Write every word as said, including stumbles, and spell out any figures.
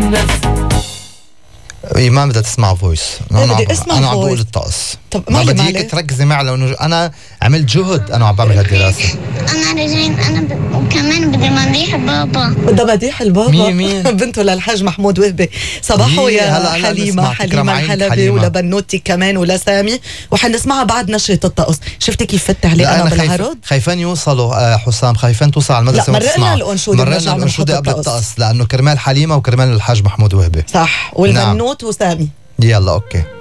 ما بدها تسمع فويس. انا بدي اسمع انا عم فويس. بقول الطقس. طب ما ما بدي هيك تركزي معي لانه انا عملت جهد انا عم بعمل هالدراسه. انا رجعين انا ب... وكمان بدي مديح بابا. بدها مديح البابا. مين مين؟ بنته للحاج محمود وهبي. صباحو إيه، يا هلا هلا حليمه نسمع. حليمه تكرم عينك الحلبي حليمة. ولبنوتي كمان ولسامي، وحنسمعها بعد نشرة الطقس. شفتي كيف فتح عليه لا انا انا خايف بالعرض؟ خايفين يوصلوا آه حسام، خايفين توصل على المدرسه لا، وما مرقنا تسمعوا. الأنشودة مرقنا ونرجع الانشوده بنحط قبل الطقس. الطقس لانه كرمال حليمه وكرمال الحاج محمود وهبي. صح، والبنوت وسامي. يلا اوكي.